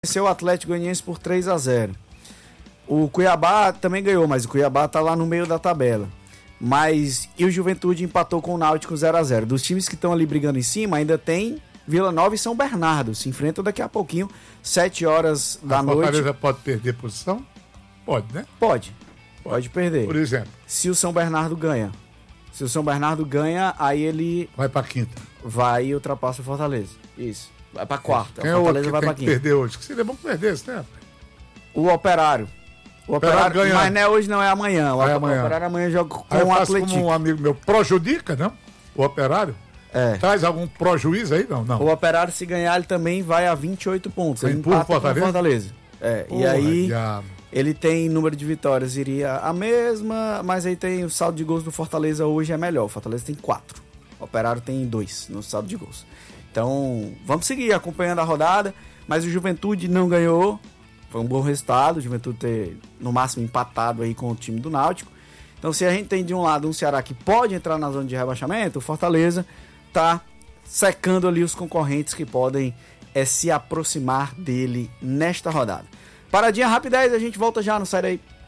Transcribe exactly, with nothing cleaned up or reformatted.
Venceu o Atlético Goianiense por três a zero. O Cuiabá também ganhou, mas o Cuiabá tá lá no meio da tabela. Mas e o Juventude empatou com o Náutico zero a zero. Dos times que estão ali brigando em cima, ainda tem Vila Nova e São Bernardo. Se enfrentam daqui a pouquinho, sete horas da a noite. A Fortaleza pode perder posição? Pode, né? Pode. Pode, pode perder. Por exemplo. Se o São Bernardo ganha. Se o São Bernardo ganha, aí ele... Vai pra quinta. Vai e ultrapassa o Fortaleza. Isso. Vai pra quarta. Quem o Fortaleza é o vai que pra tem quinta. Que perder hoje? Que seria bom que perdesse, né? O Operário. O Operário, Operário ganha. Mas não é hoje, não, é amanhã. O É amanhã. Operário amanhã joga com Aí eu o faço Atlético. como um amigo meu, prejudica, não? O Operário. É. Traz algum prejuízo aí? Não, não. O Operário, se ganhar, ele também vai a vinte e oito pontos. Ele empurra empata o Fortaleza? com o Fortaleza. É, Porra, e aí, diabo. ele tem número de vitórias, iria a mesma, mas aí tem o saldo de gols do Fortaleza hoje é melhor. O Fortaleza tem quatro. O Operário tem dois no saldo de gols. Então, vamos seguir acompanhando a rodada, mas o Juventude não ganhou. Foi um bom resultado, o Juventude ter, no máximo, empatado aí com o time do Náutico. Então, se a gente tem de um lado um Ceará que pode entrar na zona de rebaixamento, o Fortaleza tá secando ali os concorrentes que podem é, se aproximar dele nesta rodada. Paradinha rápida, a gente volta já, não sai daí.